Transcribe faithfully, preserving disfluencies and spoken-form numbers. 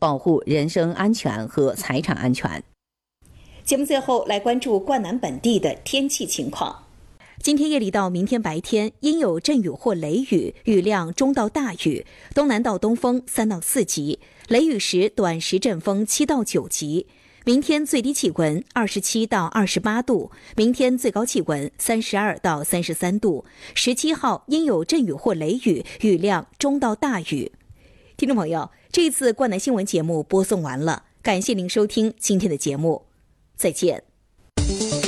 保护人身安全和财产安全。 节目最后来关注灌南本地的天气情况。今天夜里到明天白天阴有阵雨或雷雨，雨量中到大雨，东南到东风三到四级，雷雨时短时阵风七到九级。明天最低气温二十七到二十八度，明天最高气温三十二到三十三度。十七号阴有阵雨或雷雨，雨量中到大雨。听众朋友，这次灌南新闻节目播送完了，感谢您收听今天的节目，再见。